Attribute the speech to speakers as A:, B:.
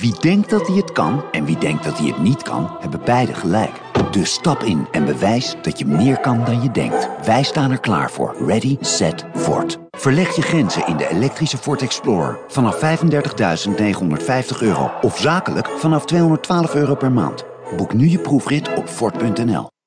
A: Wie denkt dat hij het kan en wie denkt dat hij het niet kan, hebben beide gelijk. Dus stap in en bewijs dat je meer kan dan je denkt. Wij staan er klaar voor. Ready, set, Ford. Verleg je grenzen in de elektrische Ford Explorer. Vanaf €35.950 of zakelijk vanaf €212 per maand. Boek nu je proefrit op Ford.nl.